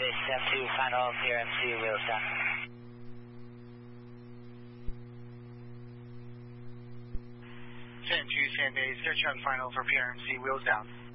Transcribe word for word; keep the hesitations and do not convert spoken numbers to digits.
Base Sam two, final P R M C, wheels down. Sam two, San Base, search on final for P R M C, wheels down.